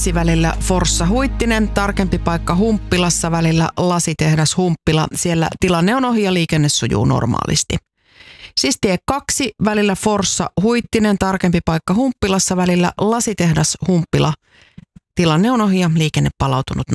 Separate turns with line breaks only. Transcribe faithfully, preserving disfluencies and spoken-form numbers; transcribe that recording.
yksi välillä Forssa-Huittinen, tarkempi paikka Humppilassa välillä Lasitehdas Humppila. Siellä tilanne on ohi ja liikenne sujuu normaalisti. Siis tie kaksi välillä Forssa-Huittinen, tarkempi paikka Humppilassa välillä Lasitehdas Humppila. Tilanne on ohi ja liikenne palautunut